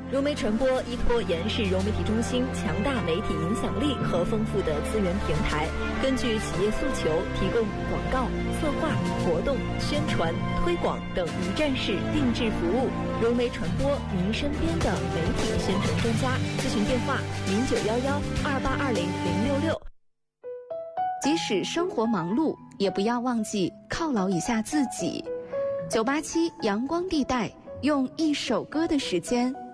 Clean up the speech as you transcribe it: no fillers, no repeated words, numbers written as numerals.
融媒传播依托延世融媒体中心强大媒体影响力和丰富的资源平台，根据企业诉求提供广告、策划、活动、宣传、推广等一站式定制服务。融媒传播，您身边的媒体宣传专家。咨询电话0911282006。 即使生活忙碌，也不要忘记犒劳一下自己。987阳光地带，用一首歌的时间